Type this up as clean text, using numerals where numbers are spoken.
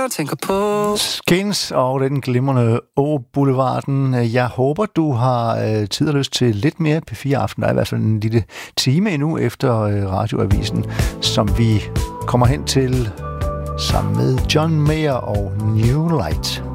tænker på. Skins og den glimrende Boulevarden. Jeg håber, du har tid og lyst til lidt mere P4-aften. Der er i hvert fald en lille time endnu efter radioavisen, som vi kommer hen til sammen med John Mayer og New Light.